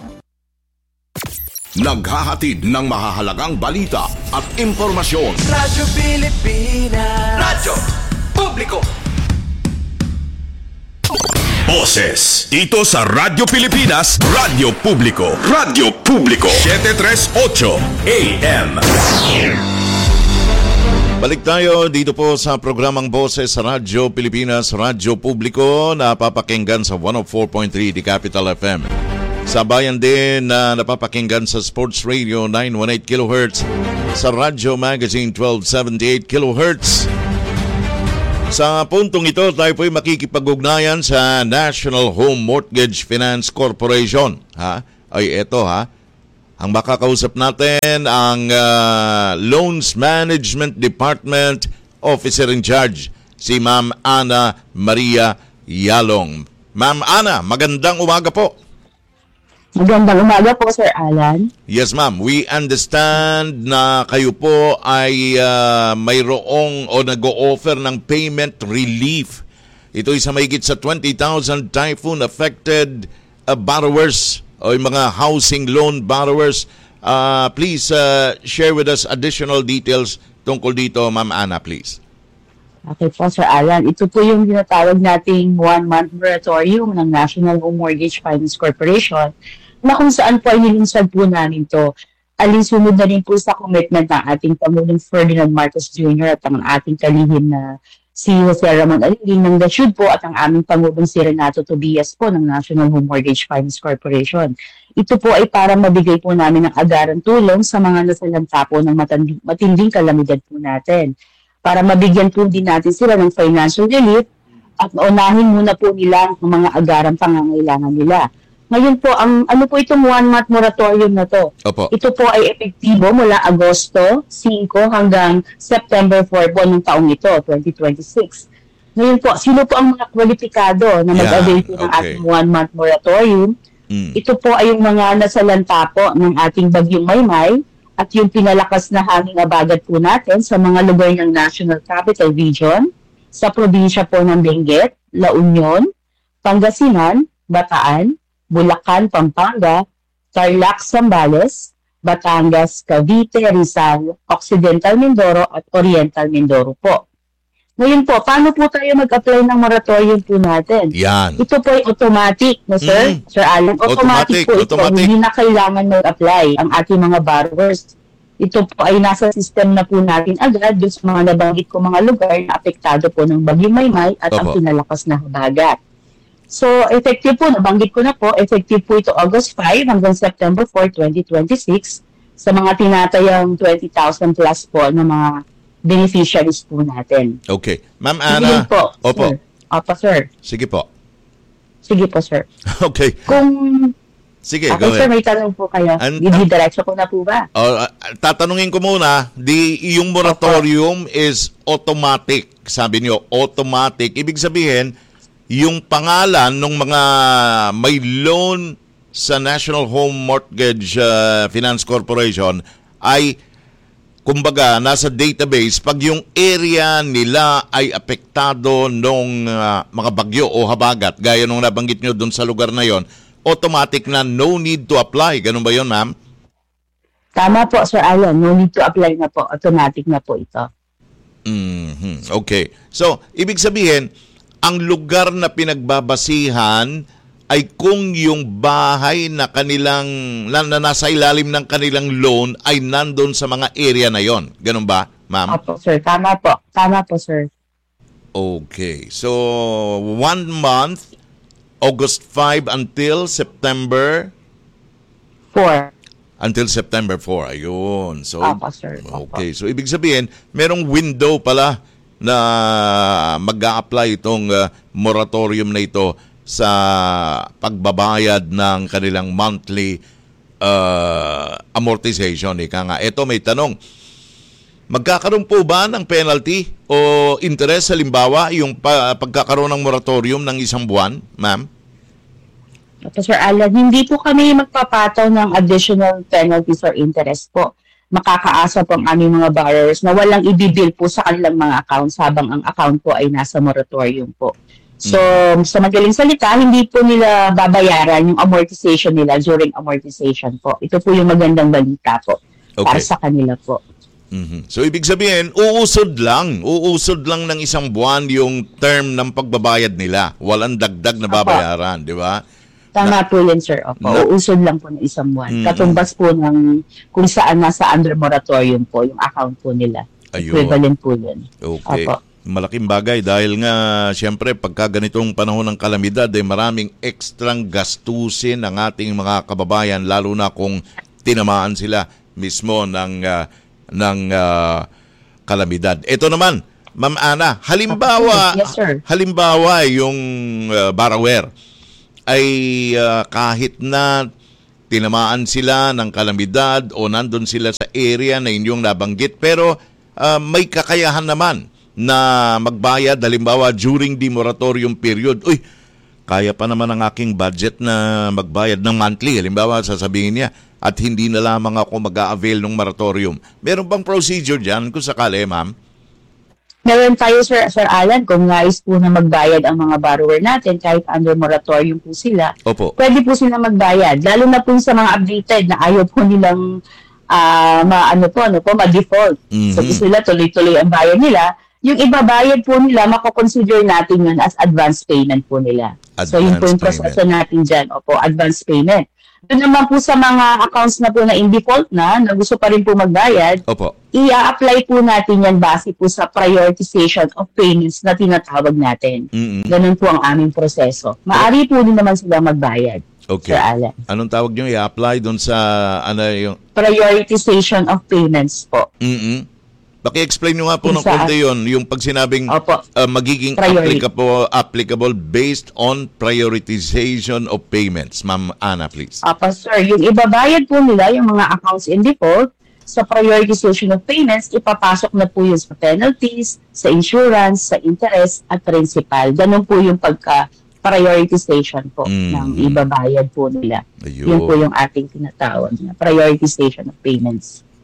Naghahatid ng mahahalagang balita at impormasyon. Radyo Pilipinas. Radyo Publiko. Boses dito sa Radyo Pilipinas, Radyo Publiko. Radyo Publiko 738 AM. Balik tayo dito po sa programang Boses sa Radyo Pilipinas, Radyo Publiko, na napapakinggan sa 104.3 The Capital FM. Sa bayan din na napapakinggan sa Sports Radio 918 kHz, sa Radyo Magazine 1278 kHz. Sa puntong ito, tayo po'y makikipag-ugnayan sa National Home Mortgage Finance Corporation. Ang makakausap natin ang Loans Management Department Officer in Charge, si Ma'am Ana Maria Yalong. Ma'am Ana, magandang umaga po. Magandang umaga po, Sir Alan. Yes, ma'am. We understand na kayo po ay mayroong o nag-o-offer ng payment relief. Ito ay sa mahigit sa 20,000 typhoon-affected borrowers o yung mga housing loan borrowers. Please share with us additional details tungkol dito, Ma'am Ana, please. Okay po, Sir Alan. Ito po yung tinatawag nating 1-month moratorium ng National Home Mortgage Finance Corporation, na kung saan po ay nilinsad po namin to. Alinsunod na rin po sa commitment ng ating Pangulong Ferdinand Marcos Jr. at ang ating kalihim na si Jose Ramon Aliling ng DASUD po at ang aming Pangulong si Renato Tobias po ng National Home Mortgage Finance Corporation. Ito po ay para mabigay po namin ng agarang tulong sa mga nasalanta po ng matinding kalamidad po natin. Para mabigyan po din natin sila ng financial relief at unahin muna po nila ang mga agarang pangangailangan nila. Ngayon po, ano po itong 1-month moratorium na to? Opo. Ito po ay epektibo mula Agosto 5 hanggang September 4 po ng taong ito, 2026. Ngayon po, sino po ang mga kwalipikado na mag-avail po ng ating 1-month moratorium? Ito po ay yung mga nasalanta po ng ating Bagyong Maymay at yung pinalakas na hanging abagat po natin sa mga lugar ng National Capital Region, sa probinsya po ng Benguet, La Union, Pangasinan, Bataan, Bulacan, Pampanga, Tarlac, Zambales, Batangas, Cavite, Rizal, Occidental Mindoro at Oriental Mindoro po. Ngayon po, paano po tayo mag-apply ng moratorium po natin? Yan. Ito po ay automatic, no, sir? Sir Alan, automatic po ito. Hindi na kailangan mag-apply ang ating mga borrowers. Ito po ay nasa system na po natin agad doon sa mga nabanggit ko mga lugar na apektado po ng Bagyong Maymay at ang pinalakas na habagat. So, effective po, nabanggit ko na po, effective po ito August 5 hanggang September 4, 2026 sa mga tinatayang 20,000 plus po na mga beneficiaries po natin. Okay. Ma'am Ana. Po, Opo. Sir. Opo, sir. Sige po. Sige po, sir. Okay. Sige, okay, go sir, ahead. may tanong po kayo. Didiretso ko na po ba? Tatanungin ko muna, yung moratorium is automatic. Sabi niyo, automatic. Ibig sabihin, yung pangalan ng mga may loan sa National Home Mortgage Finance Corporation ay kumbaga nasa database pag yung area nila ay apektado ng mga bagyo o habagat gaya nung nabanggit nyo doon sa lugar na yon, automatic na no need to apply. Ganun ba yun, ma'am? Tama po, Sir Alan. No need to apply na po. Automatic na po ito. Okay. So, ibig sabihin, ang lugar na pinagbabasihan ay kung yung bahay na kanilang na nasa ilalim ng kanilang loan ay nandun sa mga area na yon. Ganun ba, ma'am? Opo, sir. Tama po. Tama po, sir. Okay. So, 1 month, August 5 until September 4. Until September 4. Ayun. So, Opo, sir. okay. So, ibig sabihin, merong window pala na mag-a-apply itong moratorium na ito sa pagbabayad ng kanilang monthly amortization. Ika nga. Ito may tanong. Magkakaroon po ba ng penalty o interest halimbawa yung pagkakaroon ng moratorium ng isang buwan, ma'am? Sir Alan, hindi po kami magpapataw ng additional penalties or interest po. Makakaasa po ang aming mga borrowers na walang ibibil po sa kanilang mga accounts habang ang account po ay nasa moratorium po. So, sa madaling salita, hindi po nila babayaran yung amortization nila during amortization po. Ito po yung magandang balita po para sa kanila po. So, ibig sabihin, uusod lang ng isang buwan yung term ng pagbabayad nila. Walang dagdag na babayaran, di ba? Tama po yan, sir. Opo. Uusod lang po ng isang buwan. Katumbas po ng kung saan nasa under moratorium po yung account po nila. Ayun. Equivalent po yun. Okay. Opo. Malaking bagay dahil nga siyempre pagka ganitong panahon ng kalamidad ay maraming ekstrang gastusin ang ating mga kababayan lalo na kung tinamaan sila mismo ng kalamidad. Ito naman, Ma'am Ana, halimbawa Yes, sir. halimbawa yung borrower ay kahit na tinamaan sila ng kalamidad o nandun sila sa area na inyong nabanggit pero may kakayahan naman na magbayad halimbawa during the moratorium period. Uy, kaya pa naman ang aking budget na magbayad ng monthly. Halimbawa, sasabihin niya, at hindi na lamang ako mag-a-avail ng moratorium. Meron bang procedure dyan kung sakali, ma'am? Meron tayo, Sir Alan, kung nais po na magbayad ang mga borrower natin kahit under moratorium po sila, Opo. pwede po sila magbayad. Lalo na po sa mga updated na ayaw po nilang ma-default. So, gusto nila tuloy-tuloy ang bayad nila. Yung ibabayad po nila, mako-consider natin yun as advance payment po nila. So, yun po yung proseso natin dyan. Opo, advance payment. Doon naman po sa mga accounts na po na in default na gusto pa rin po magbayad, Opo. i-apply po natin yan base po sa prioritization of payments na tinatawag natin. Ganun po ang aming proseso. Maari po din naman sila magbayad. Okay. Sir Alan. Anong tawag nyo? I-apply doon sa yung Prioritization of payments po. Paki-explain nyo nga po ng konti yun, yung pag sinabing magiging applicable based on prioritization of payments. Ma'am Ana, please. Sir, yung ibabayad po nila, yung mga accounts in default, sa prioritization of payments, ipapasok na po yun sa penalties, sa insurance, sa interest, at principal. Ganun po yung pagka-prioritization po ng ibabayad po nila. Yun po yung ating tinatawag na prioritization of payments.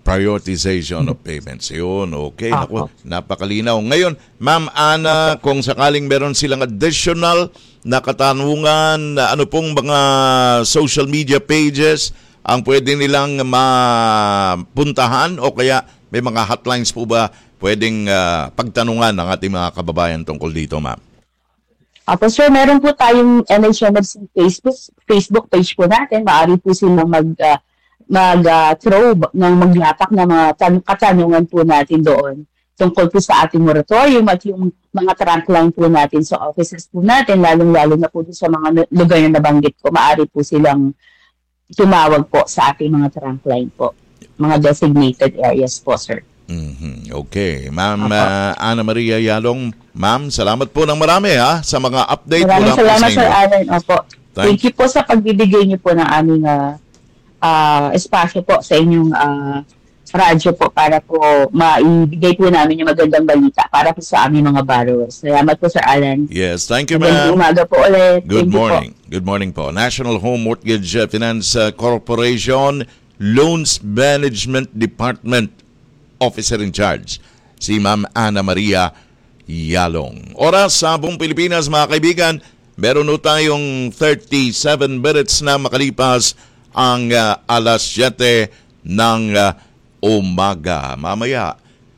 prioritization of payments. Yun, okay. Naku, napakalinaw. Ngayon, Ma'am Ana, kung sakaling meron silang additional na katanungan, ano pong mga social media pages ang pwede nilang mapuntahan o kaya may mga hotlines po ba pwedeng pagtanungan ng ating mga kababayan tungkol dito, Ma'am? Apo sir, meron po tayong NHMFC Facebook page po natin. Maaari po silang mag-throw ng maglatak na mga katanungan po natin doon tungkol po sa ating moratorium at yung mga trunk line po natin sa offices po natin, lalong-lalo na po sa mga lugar na nabanggit ko. Maaari po silang tumawag po sa ating mga trunk line po, mga designated areas po, sir. Okay. Ma'am Ana Maria Yalong, ma'am, salamat po ng marami sa mga update. Maraming salamat, Sir Alan. Opo. Thank you po sa pagbibigay niyo po ng aming espasyo po sa inyong radyo po para po maibigay po namin yung magandang balita para po sa aming mga borrowers. Salamat po, Sir Alan. Yes, thank you, ma'am. Magandang umaga po ulit. Good morning. Good morning po. National Home Mortgage Finance Corporation Loans Management Department Officer in Charge, si Ma'am Ana Maria Yalong. Oras sa buong Pilipinas, mga kaibigan, meron na tayong 37 minutes na makalipas ang alas 7 ng umaga. Maya-maya,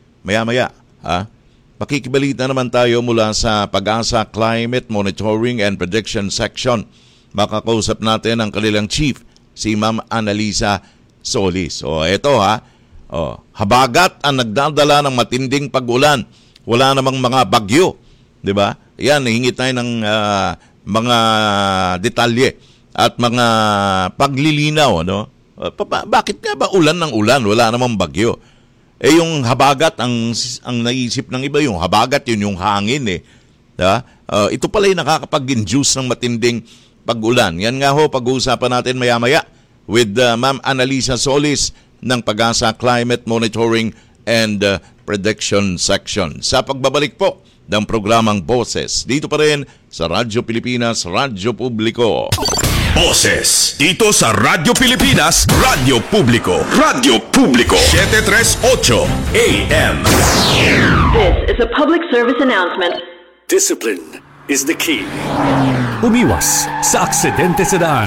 pakikibalita naman tayo mula sa Pag-asa Climate Monitoring and Prediction Section. Makakausap natin ang kanilang chief, si Ma'am Annalisa Solis. O eto habagat ang nagdadala ng matinding pag-ulan. Wala namang mga bagyo, 'di ba? Yan, hingit tayo ng mga detalye at mga paglilinaw, no? Bakit nga ba ulan ng ulan? Wala namang bagyo. Yung habagat ang naisip ng iba, yung habagat yun yung hangin Diba? Ito pala yung nakakapag-induce ng matinding pag-ulan. Yan nga pag-uusapan natin maya-maya with Ma'am Annalisa Solis ng Pag-asa Climate Monitoring and Prediction Section. Sa pagbabalik po ng programang Boses, dito pa rin sa Radyo Pilipinas, Radyo Publiko. Boses, dito sa Radyo Pilipinas, Radyo Publiko. Radyo Publiko, 738 AM. This is a public service announcement. Discipline is the key. Umiwas sa aksidente sa daan.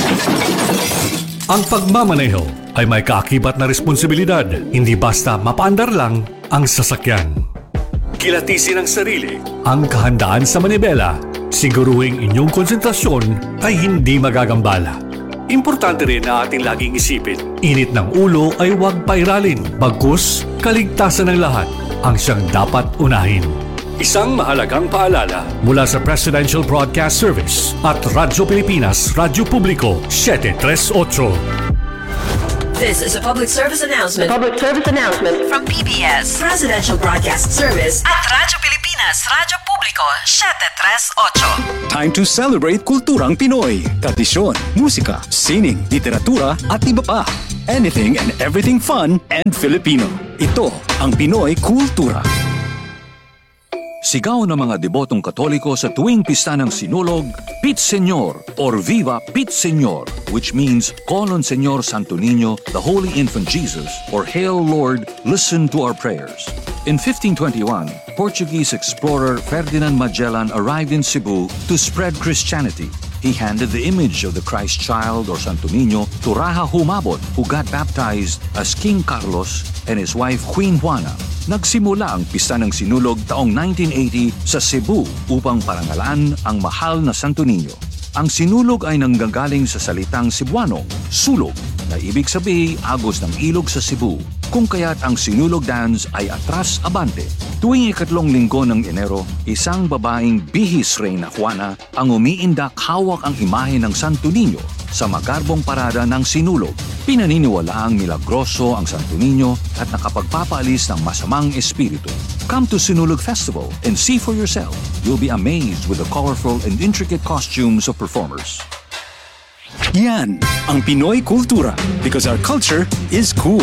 Ang pagmamaneho ay may kaakibat na responsibilidad, hindi basta mapaandar lang ang sasakyan. Kilatisin ang sarili, ang kahandaan sa manibela, siguruhing inyong konsentrasyon ay hindi magagambala. Importante rin na ating laging isipin, init ng ulo ay huwag pairalin, bagkus kaligtasan ng lahat ang siyang dapat unahin. Isang mahalagang paalala mula sa Presidential Broadcast Service at Radyo Pilipinas, Radyo Publiko, 738. This is a public service announcement. Public service announcement from PBS, Presidential Broadcast Service at Radyo Pilipinas, Radyo Publiko, 738. Time to celebrate kulturang Pinoy. Tradisyon, musika, sining, literatura at iba pa. Anything and everything fun and Filipino. Ito ang Pinoy Kultura. Sigaw ng mga debotong Katoliko sa tuwing pista ng Sinulog, Pit Señor or Viva Pit Señor, which means call on Señor Santo Niño, the Holy Infant Jesus, or Hail Lord, listen to our prayers. In 1521, Portuguese explorer Ferdinand Magellan arrived in Cebu to spread Christianity. He handed the image of the Christ child or Santo Niño to Raja Humabon, who got baptized as King Carlos and his wife Queen Juana. Nagsimula ang pista ng Sinulog taong 1980 sa Cebu upang parangalan ang mahal na Santo Niño. Ang Sinulog ay nanggagaling sa salitang Cebuano, sulog, na ibig sabihin agos ng ilog sa Cebu, kung kaya't ang Sinulog dance ay atras abante. Tuwing ikatlong linggo ng Enero, isang babaeng bihis Reyna Juana ang umiindak hawak ang imahe ng Santo Niño sa magarbong parada ng Sinulog. Pinaniniwalaang milagroso ang Santo Niño at nakapagpapaalis ng masamang espiritu. Come to Sinulog Festival and see for yourself. You'll be amazed with the colorful and intricate costumes of performers. Yan ang Pinoy Kultura because our culture is cool.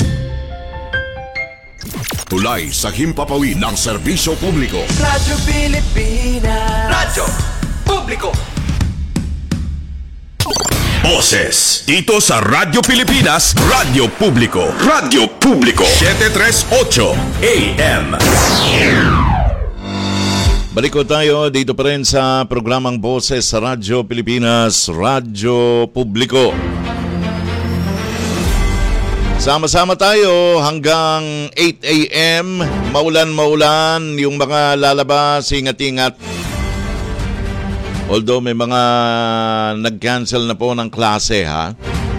Tulay sa himpapawid ng serbisyo publiko. Radyo Pilipinas. Radyo Publiko. Boses. Dito sa Radyo Pilipinas, Radyo Publiko. Radyo Publiko. 738 AM. Balik ko tayo dito pa rin sa programang Boses sa Radyo Pilipinas, Radyo Publiko. Sama-sama tayo hanggang 8 a.m. Maulan-maulan, yung mga lalabas, ingat-ingat. Although may mga nag-cancel na po ng klase, ha?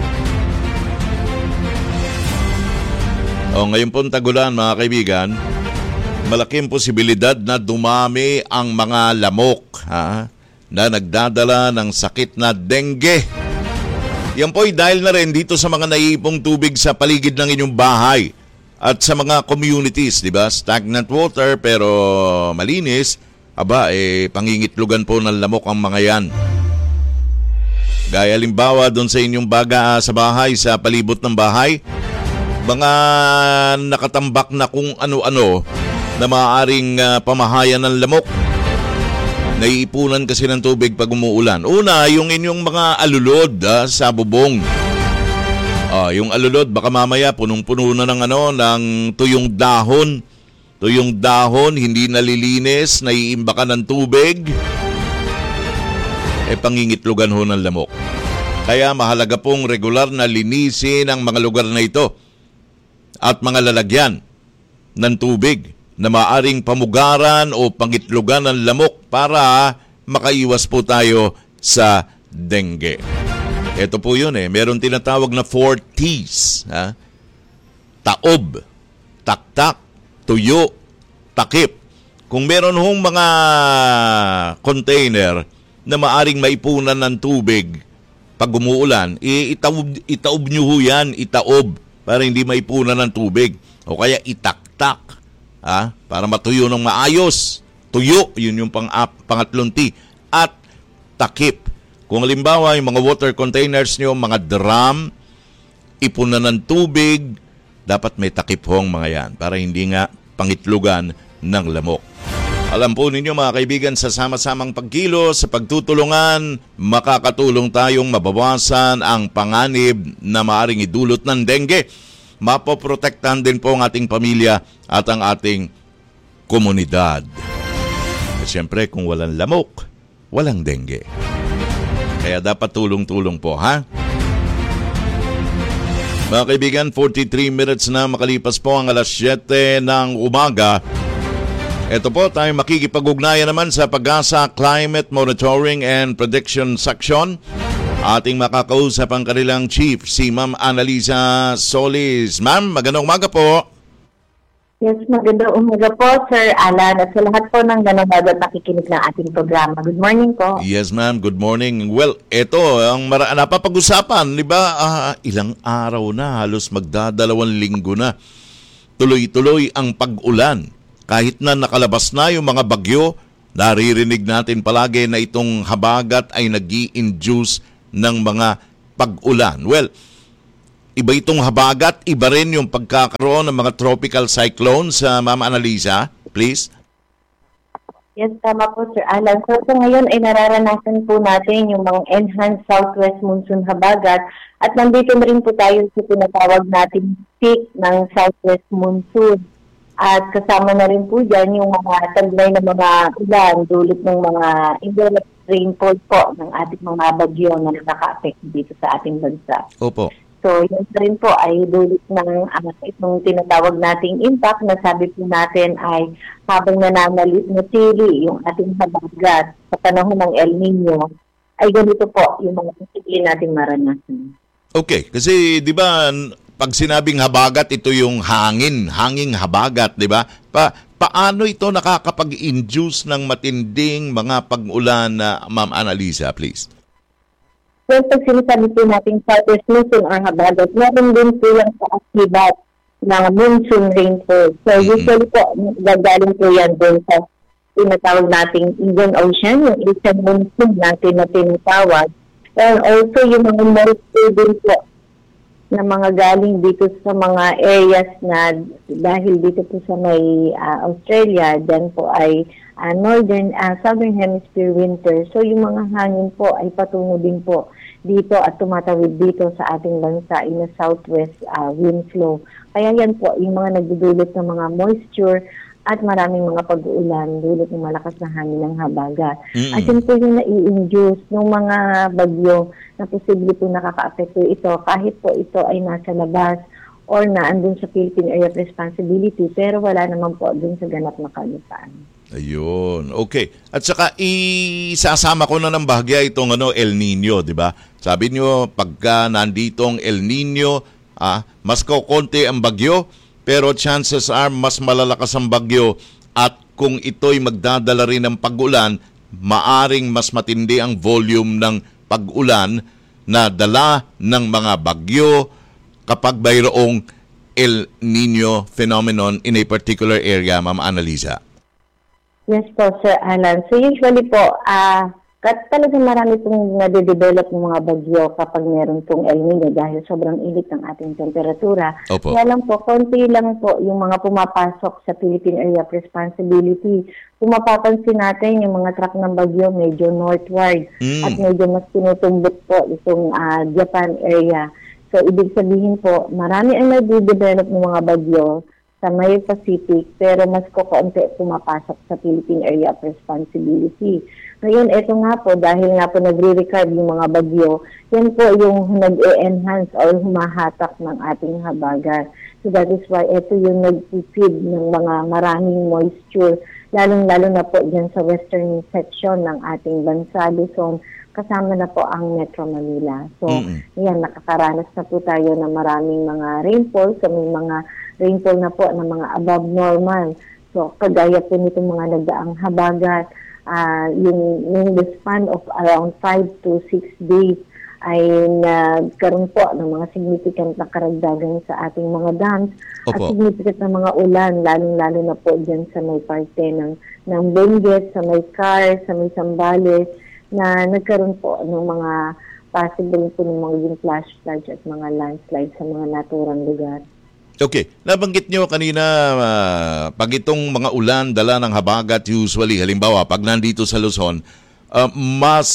Ngayon po tagulan, mga kaibigan, malaking posibilidad na dumami ang mga lamok, ha? Na nagdadala ng sakit na dengue. Yan po ay dahil na rin dito sa mga naiipong tubig sa paligid ng inyong bahay at sa mga communities, di ba? Stagnant water pero malinis, pangingitlugan po ng lamok ang mga yan. Gaya halimbawa doon sa inyong baga sa bahay, sa palibot ng bahay, mga nakatambak na kung ano-ano na maaaring pamahayan ng lamok. Naiipunan kasi ng tubig pag umuulan. Una, yung inyong mga alulod sa bubong. Yung alulod, baka mamaya punong-puno na ng tuyong dahon. Tuyong dahon, hindi nalilinis, naiimbakan ng tubig. Pangingitlugan ho ng lamok. Kaya mahalaga pong regular na linisin ang mga lugar na ito at mga lalagyan ng tubig na maaring pamugaran o pangitlugan ng lamok para makaiwas po tayo sa dengue. Ito po yun meron tinatawag na 4 T's. Ha? Taob, taktak, tuyo, takip. Kung meron hong mga container na maaring maipunan ng tubig pag umuulan, itaob nyo ho yan, itaob para hindi maipunan ng tubig. O kaya itaktak. Para matuyo ng maayos. Tuyo, yun yung pangatlong T. At takip. Kung halimbawa yung mga water containers nyo, mga drum, ipunan ng tubig, dapat may takip hong mga yan para hindi nga pangitlugan ng lamok. Alam po ninyo mga kaibigan, sa sama-samang pagkilos, sa pagtutulungan, makakatulong tayong mabawasan ang panganib na maaring idulot ng dengue. Mapoprotektahan din po ang ating pamilya at ang ating komunidad. At syempre, kung walang lamok, walang dengue. Kaya dapat tulong-tulong po, ha? Mga kaibigan, 43 minutes na makalipas po ang alas 7 ng umaga. Ito po, tayo makikipag-ugnayan naman sa Pag-asa Climate Monitoring and Prediction Section. Ating makakausap ang kanilang chief, si Ma'am Annalisa Solis. Ma'am, magandang umaga po. Yes, magandang umaga po, Sir Alan. At sa lahat po ng nanonood at nakikinig ng ating programa. Good morning po. Yes, ma'am. Good morning. Well, ito, ang napapag-usapan, di ba? Ilang araw na, halos magdadalawang linggo na. Tuloy-tuloy ang pag-ulan. Kahit na nakalabas na yung mga bagyo, naririnig natin palagi na itong habagat ay nag-i-induce ng mga pag-ulan. Well, iba itong habagat, iba rin yung pagkakaroon ng mga tropical cyclones. Ma'am Annalisa, please. Yes, tama po, Sir Alan. So ngayon ay nararanasan po natin yung mga enhanced southwest monsoon habagat at nandito na rin po tayo sa tinatawag nating peak ng southwest monsoon. At kasama na rin po dyan yung mga taglay na mga ulan, dulot ng mga indirect rainfall po ng ating mga bagyo na nakaka-affect dito sa ating bansa. Opo. So, yun rin po ay dulot ng itong tinatawag nating impact na sabi po natin ay habang nananatili yung ating habagat sa panahon ng El Nino, ay ganito po yung mga posible nating maranasan. Okay, kasi di ba pag sinabing habagat, ito yung hanging habagat, di ba? Paano ito nakakapag-induce ng matinding mga pag-ulan na Ma'am Annalisa, please? So, pag sinasabi po natin southwest monsoon or habagat, meron din po yung kaakibat ng monsoon rainfall. So, usually po, gagaling po yan din sa tinatawag nating Indian Ocean, yung Asian monsoon natin na tinatawag. And also, yung mga moisture din po na mga galing dito sa mga areas na dahil dito po sa may Australia, dyan po ay southern hemisphere winter. So yung mga hangin po ay patungo din po dito at tumatawid dito sa ating bansa in a southwest wind flow. Kaya yan po, yung mga nagdudulot ng mga moisture at maraming mga pag-uulan, dulot ng malakas na hangin ng habagat. At yun po yung nai-induce ng mga bagyo na posible po nakaka-apekto ito kahit po ito ay nasa labas or na andun sa Philippine Area of Responsibility pero wala naman po dun sa ganap na kalupaan. Ayun. Okay. At saka isasama ko na ng bahagya itong El Nino, 'di ba? Sabi niyo pagka nanditong El Nino, mas kokonti ang bagyo, pero chances are mas malalakas ang bagyo at kung ito'y magdadala rin ng pag-ulan, maaring mas matindi ang volume ng pag-ulan na dala ng mga bagyo kapag mayroong El Nino phenomenon in a particular area, Ma'am Annalisa. Yes po, Sir Alan. So usually po, talagang marami pong nade-develop ng mga bagyo kapag meron pong El Nino dahil sobrang init ng ating temperatura. Opo. Kaya lang po, konti lang po yung mga pumapasok sa Philippine Area of Responsibility. Kung mapapansin natin, yung mga track ng bagyo medyo northward at medyo mas tinutumbok po itong Japan area. So, ibig sabihin po, marami ang nade-develop ng mga bagyo sa may Pacific, pero mas kukunti pumapasok sa Philippine Area of Responsibility. Ngayon, eto nga po, dahil nga po nagre-recarb yung mga bagyo, yan po yung nag-e-enhance or humahatak ng ating habagat. So, that is why eto yung nag-feed ng mga maraming moisture, lalong-lalo na po dyan sa western section ng ating bansa, Luzon, kasama na po ang Metro Manila. So, yan, nakakaranas na po tayo ng maraming mga rainfall. So, may mga rainfall na po ng mga above normal. So, kagaya po nitong mga nagdaang habagat, yung the span of around 5 to 6 days ay nagkaroon po ng mga significant na karagdagan sa ating mga dams. At significant na mga ulan, lalong-lalo na po dyan sa may parte ng Benguet, sa may Car, sa may Zambales, na nagkaroon po ng mga possible po ng mga flash floods at mga landslides sa mga naturang lugar. Okay. Nabanggit nyo kanina, pag itong mga ulan, dala ng habagat usually, halimbawa, pag nandito sa Luzon, mas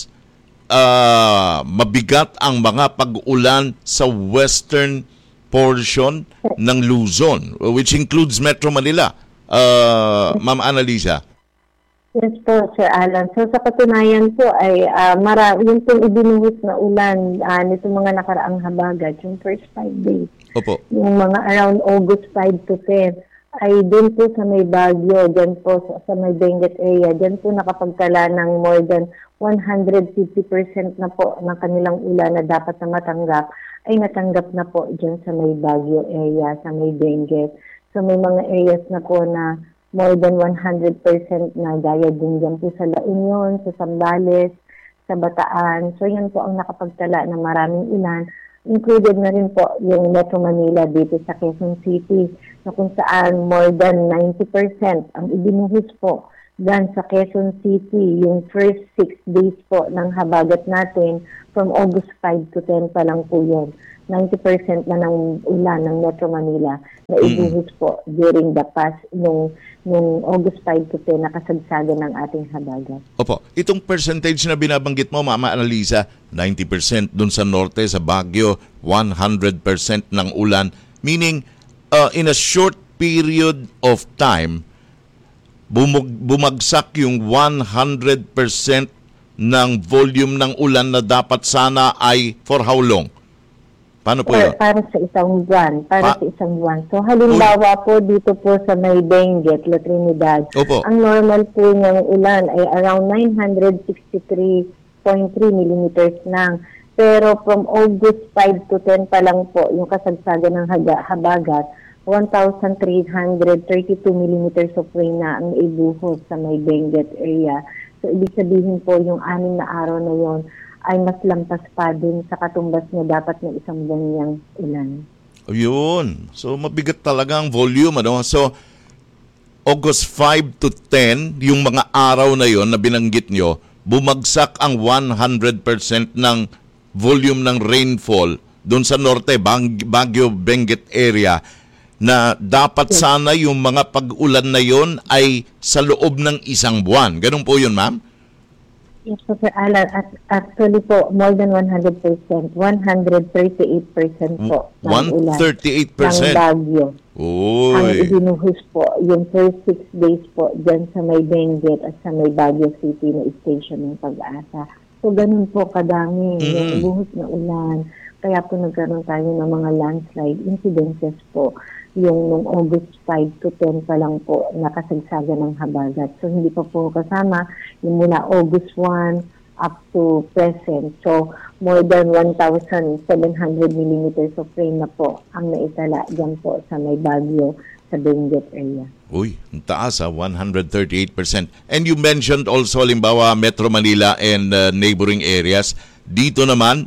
mabigat ang mga pag-ulan sa western portion ng Luzon, which includes Metro Manila. Ma'am Annalisa. Yes po, Sir Alan. So sa katunayan po ay yung pong ibinuhos na ulan nito mga nakaraang habagat, yung first 5 days, yung mga around August 5 to 10, ay doon po sa may Baguio, dyan po sa may Benguet area, dyan po nakapagtala ng more than 150% na po ng kanilang ulan na dapat na matanggap, ay natanggap na po dyan sa may Baguio area, sa may Benguet. So may mga areas na po na more than 100% na gaya din dyan po sa La Union, sa Zambales, sa Bataan. So yan po ang nakapagtala ng maraming ulan. Included na rin po yung Metro Manila dito sa Quezon City, na kung saan more than 90% ang ibinuhos po dyan sa Quezon City, yung first 6 days po ng habagat natin from August 5 to 10 pa lang po yun. 90% na ng ulan ng Metro Manila na ibuhos po during the past nung August 5 to 10 nakasagsagan ng ating habagat. Opo. Itong percentage na binabanggit mo, Mama Annalisa, 90% dun sa norte, sa Baguio, 100% ng ulan. Meaning, in a short period of time, bumagsak yung 100% ng volume ng ulan na dapat sana ay for how long? Paano po yun? Para sa isang buwan. Sa isang buwan. So, halimbawa po dito po sa may Benguet, La Trinidad, ang normal po niyang ulan ay around 963.3 millimeters lang. Pero from August 5 to 10 pa lang po, yung kasagsagan ng habagat, 1,332 millimeters of rain na ang ibuhos sa may Benguet area. So, ibig sabihin po, yung 6 na araw na yon ay mas lampas pa din sa katumbas na dapat na isang buwan niyang ulan. Ayun. So, mabigat talaga ang volume. So, August 5 to 10, yung mga araw na yon na binanggit nyo, bumagsak ang 100% ng volume ng rainfall doon sa norte, Baguio, Benguet area, na dapat sana yung mga pag-ulan na yon ay sa loob ng isang buwan. Ganun po yun, ma'am? Yes po, Sir Alan. Actually po, more than 100%. 138% po ng ulan 138%? ng Baguio. Ang Uy. ibinuhos po, yung first 6 days po, dyan sa may Benguet at sa may Baguio City na station ng Pag-asa. So, ganun po kadami yung buhos na ulan. Kaya po nagkaroon tayo ng mga landslide incidences po. Yung nung August 5 to 10 pa lang po nakasagsaga ng habagat. So, hindi pa po kasama yung mula August 1 up to present. So, more than 1,700 millimeters of rain na po ang naitala dyan po sa may Baguio sa Benguet area. Uy, ang taas 138%. And you mentioned also, halimbawa, Metro Manila and neighboring areas. Dito naman,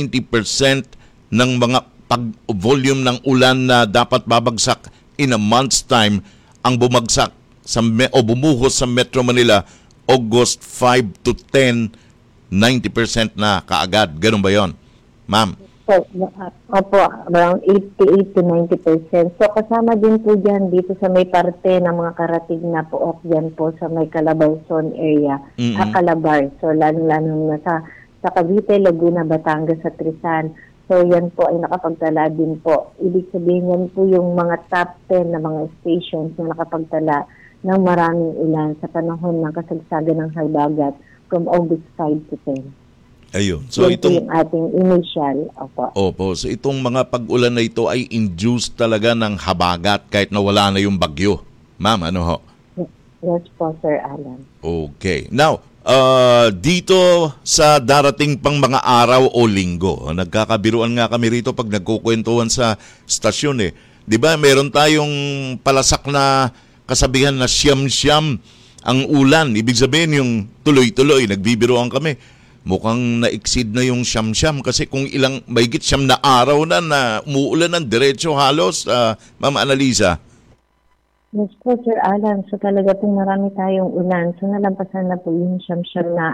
90% ng mga pag-volume ng ulan na dapat babagsak in a month's time ang bumagsak o bumuhos sa Metro Manila August 5 to 10, 90% na kaagad. Ganun ba yon, ma'am? Opo, around 88 to 90%. So kasama din po dyan dito sa may parte ng mga karatig na po dyan po sa may Calabarzon area, Calabar. So lalo-lalo na sa Cavite, Laguna, Batangas at Rizal. So yan po ay nakapagtala din po. Ibig sabihin yan po yung mga top 10 na mga stations na nakapagtala ng maraming ulan sa panahon ng kasagsagan ng habagat from August 5 to 10. Ayun. So yan itong po yung ating initial. Opo. So itong mga pag-ulan na ito ay induced talaga ng habagat kahit nawala na yung bagyo. Ma'am, ano ho? Yes po, Sir Alan. Okay. Now, dito sa darating pang mga araw o linggo, nagkakabiruan nga kami rito pag nagkukwentuhan sa stasyon eh. 'Di ba? Meron tayong palasak na kasabihan na siyam-siyam ang ulan. Ibig sabihin yung tuloy-tuloy, nagbibiruan kami. Mukhang na-exceed na yung siyam-siyam kasi kung ilang mahigit siyam na araw na umuulan ng diretso halos, Ma'am Annalisa. Yes po, Sir Alan. So talaga pong marami tayong ulan. So nalampasan na po yung siyam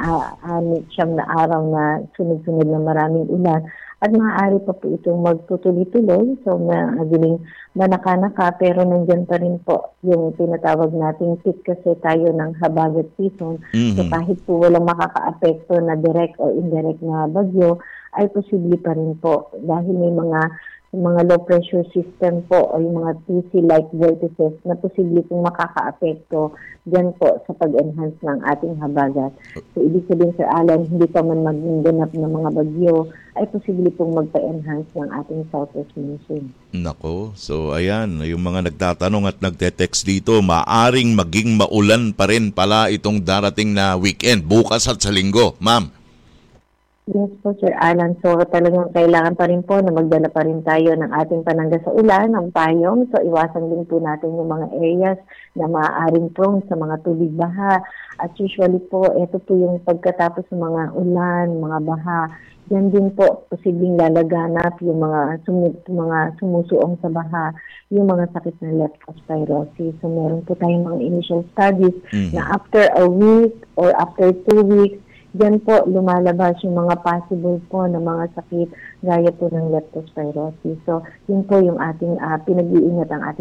na araw na sunod-sunod na maraming ulan. At maaari pa po itong magtutuloy-tuloy. So naging manaka-naka pero nandyan pa rin po yung tinatawag nating peak kasi tayo ng habagat season. So kahit po walang makaka-apekto na direct o indirect na bagyo, ay posible pa rin po dahil may mga low pressure system po o yung mga TC-like vortices na posible pong makaka-apekto dyan po sa pag-enhance ng ating habagat. So, ibig sabihin, Sir Alan, hindi pa man mag-ganap ng mga bagyo, ay posible pong magpa-enhance ng ating southwest monsoon. Nako, so ayan, yung mga nagtatanong at nagte-text dito, maaring maging maulan pa rin pala itong darating na weekend, bukas at sa linggo. Ma'am. Yes po, Sir Alan. So talagang kailangan pa rin po na magdala pa rin tayo ng ating panangga sa ulan, ng payong. So iwasan din po natin yung mga areas na maaaring prone sa mga tubig baha. At usually po, ito po yung pagkatapos ng mga ulan, mga baha. Yan din po, posibleng lalaganap yung mga sumusuong sa baha, yung mga sakit na leptospirosis. So meron po tayong mga initial studies na after a week or after 2 weeks, diyan po lumalabas yung mga possible po na mga sakit gaya po ng leptospirosis. So, yun po yung ating pinag-iingat ang ating